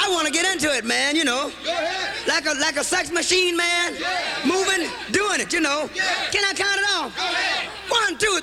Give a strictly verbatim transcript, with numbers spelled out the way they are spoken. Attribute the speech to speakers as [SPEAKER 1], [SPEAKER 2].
[SPEAKER 1] I want to get into it, man, you know.
[SPEAKER 2] Go ahead.
[SPEAKER 1] Like a like a sex machine, man.
[SPEAKER 2] Yeah.
[SPEAKER 1] Moving, doing it, you know.
[SPEAKER 2] Yeah.
[SPEAKER 1] Can I count it off?
[SPEAKER 2] Go ahead.
[SPEAKER 1] One, two,